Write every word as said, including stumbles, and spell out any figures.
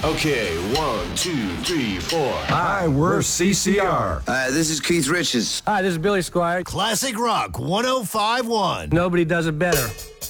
Okay, one, two, three, four. Hi, we're C C R. Uh, this is Keith Richards. Hi, this is Billy Squire. Classic Rock one oh five point one. Nobody does it better.